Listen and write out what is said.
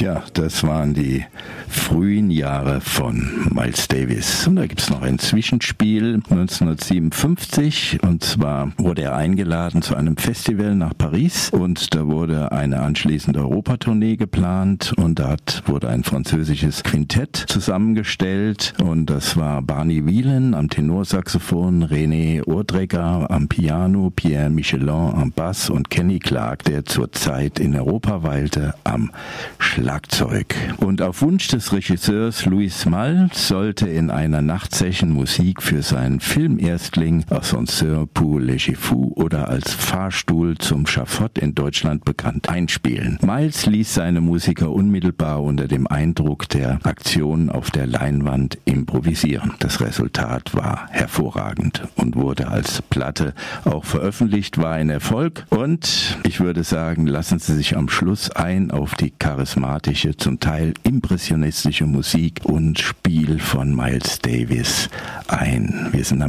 Ja, das waren die frühen Jahre von Miles Davis. Und da gibt es noch ein Zwischenspiel 1957. Und zwar wurde er eingeladen zu einem Festival nach Paris. Und da wurde eine anschließende Europatournee geplant. Und da wurde ein französisches Quintett zusammengestellt. Und das war Barney Whelan am Tenorsaxophon, René Urdreger am Piano, Pierre Michelin am Bass und Kenny Clarke, der zurzeit in Europa weilte, am Schlagzeug. Und auf Wunsch des Regisseurs Louis Malle sollte in einer Nachtsession Musik für seinen Filmerstling Ascenseur pour les Fous oder als Fahrstuhl zum Schafott in Deutschland bekannt einspielen. Miles ließ seine Musiker unmittelbar unter dem Eindruck der Aktion auf der Leinwand improvisieren. Das Resultat war hervorragend und wurde als Platte auch veröffentlicht, war ein Erfolg. Und ich würde sagen, lassen Sie sich am Schluss ein auf die charismatische, zum Teil impressionistische Musik und Spiel von Miles Davis ein. Wir sind